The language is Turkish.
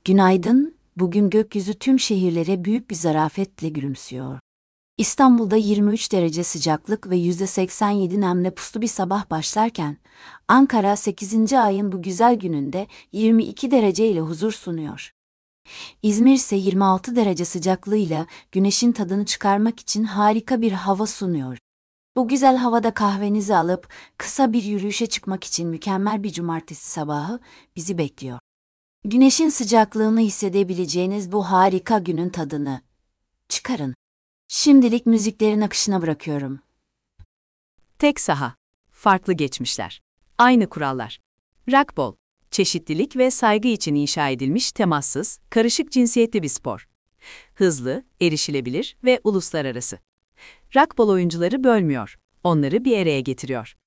Günaydın, bugün gökyüzü tüm şehirlere büyük bir zarafetle gülümsüyor. İstanbul'da 23 derece sıcaklık ve %87 nemle puslu bir sabah başlarken, Ankara 8. ayın bu güzel gününde 22 derece ile huzur sunuyor. İzmir ise 26 derece sıcaklığıyla güneşin tadını çıkarmak için harika bir hava sunuyor. Bu güzel havada kahvenizi alıp kısa bir yürüyüşe çıkmak için mükemmel bir cumartesi sabahı bizi bekliyor. Güneşin sıcaklığını hissedebileceğiniz bu harika günün tadını çıkarın. Şimdilik müziklerin akışına bırakıyorum. Tek saha. Farklı geçmişler. Aynı kurallar. Rugby, çeşitlilik ve saygı için inşa edilmiş temassız, karışık cinsiyetli bir spor. Hızlı, erişilebilir ve uluslararası. Rugby oyuncuları bölmüyor, onları bir araya getiriyor.